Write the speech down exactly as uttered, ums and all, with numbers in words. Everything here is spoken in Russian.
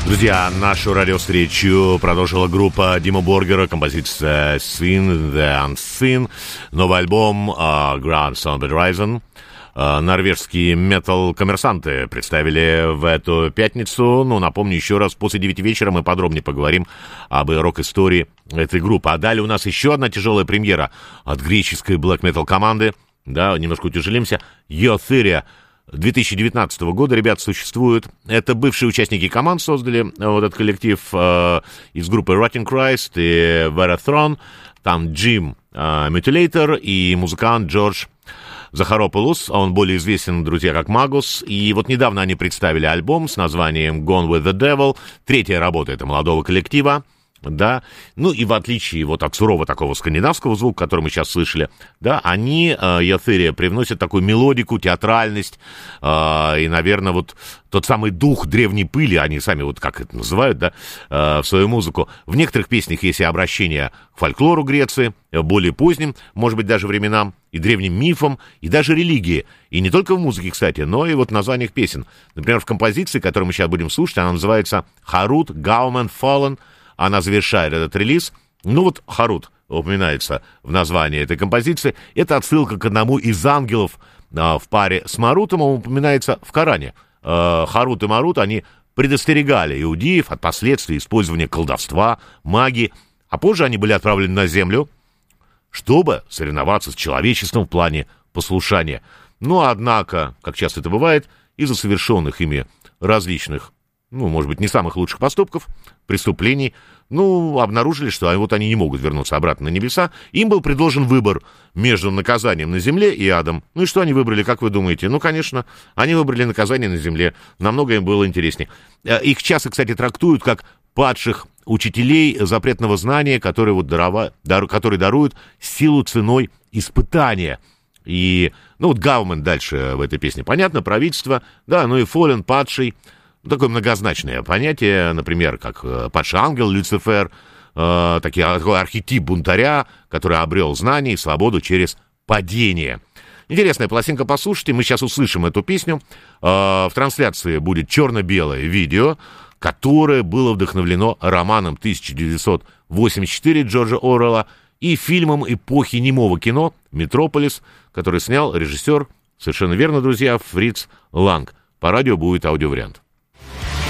Друзья, нашу радиовстречу продолжила группа Дима Боргера, композиция Sin the Unseen, новый альбом uh, Grand Sound Horizon. Uh, норвежские метал-коммерсанты представили в эту пятницу. Ну, напомню еще раз, после девяти вечера мы подробнее поговорим об рок-истории этой группы. А далее у нас еще одна тяжелая премьера от греческой блэк-метал команды. Да, немножко утяжелимся. Iotheria. две тысячи девятнадцатого года ребята существуют. Это бывшие участники команд создали вот этот коллектив э, из группы Rotting Christ и Verathron. Там Джим э, Mutilator и музыкант Джордж Захаропoulos. Он более известен, друзья, как Магус. И вот недавно они представили альбом с названием Gone with the Devil. Третья работа этого молодого коллектива. Да, ну и в отличие вот от сурового такого скандинавского звука, который мы сейчас слышали, да, они, Iotheria, привносят такую мелодику, театральность, э, и, наверное, вот тот самый дух древней пыли, они сами вот как это называют, да, э, в свою музыку. В некоторых песнях есть и обращение к фольклору Греции, более поздним, может быть, даже временам, и древним мифам, и даже религии. И не только в музыке, кстати, но и вот в названиях песен. Например, в композиции, которую мы сейчас будем слушать, она называется «Harut Gaumen Fallen». Она завершает этот релиз. Ну вот Харут упоминается в названии этой композиции. Это отсылка к одному из ангелов а, в паре с Марутом. Он упоминается в Коране. А, Харут и Марут, они предостерегали иудеев от последствий использования колдовства, магии. А позже они были отправлены на землю, чтобы соревноваться с человечеством в плане послушания. Но, однако, как часто это бывает, из-за совершенных ими различных, ну, может быть, не самых лучших поступков, преступлений, ну, обнаружили, что вот они не могут вернуться обратно на небеса. Им был предложен выбор между наказанием на земле и адом. Ну и что они выбрали, как вы думаете? Ну, конечно, они выбрали наказание на земле. Намного им было интереснее. Их часто, кстати, трактуют как падших учителей запретного знания, которые, вот дарова, дар, которые даруют силу ценой испытания. И, ну, вот Гаумен дальше в этой песне. Понятно, правительство, да, ну и Фолен, падший. Такое многозначное понятие, например, как падший ангел Люцифер, э, такие, такой архетип бунтаря, который обрел знания и свободу через падение. Интересная пластинка, послушайте, мы сейчас услышим эту песню. Э, в трансляции будет черно-белое видео, которое было вдохновлено романом тысяча девятьсот восемьдесят четыре Джорджа Оруэлла и фильмом эпохи немого кино «Метрополис», который снял режиссер, совершенно верно, друзья, Фриц Ланг. По радио будет аудиовариант.